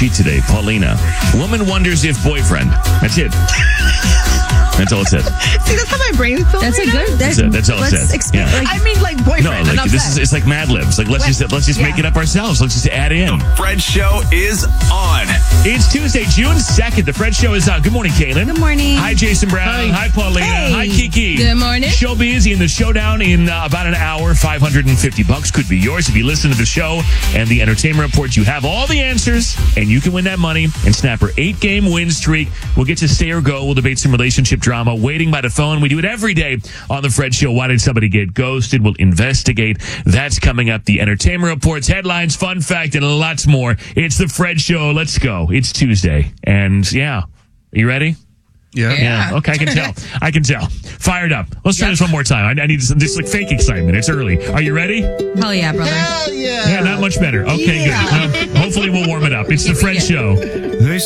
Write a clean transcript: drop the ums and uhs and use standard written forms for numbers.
cheat today. Paulina. Woman wonders if boyfriend. That's it. That's all it says. See, that's how my brain's built. That's right a good. That's all it says. Yeah. I mean, like boyfriend. No, like this is it's like Mad Libs. Like let's just make it up ourselves. Let's just add in. The Fred Show is on. It's Tuesday, June 2nd. The Fred Show is on. Good morning, Kaylin. Good morning. Hi, Jason Brown. Hi, Paulina. Hey. Hi, Kiki. Good morning. Showbiz in the showdown in about an hour. $550 could be yours if you listen to the show and the entertainment report. You have all the answers, and you can win that money and snap her 8-game win streak. We'll get to stay or go. We'll debate some relationship drama. Waiting by the phone. We do it every day on the Fred Show. Why did somebody get ghosted? We'll investigate. That's coming up. The entertainment reports, headlines, fun fact, and lots more. It's the Fred Show. Let's go. It's Tuesday. And yeah, are you ready? Yeah. Okay, I can tell. Fired up. Let's try this one more time. I need this like fake excitement. It's early. Are you ready? Hell yeah, brother. Yeah, not much better. Okay, good. Hopefully we'll warm it up. It's the Fred Show.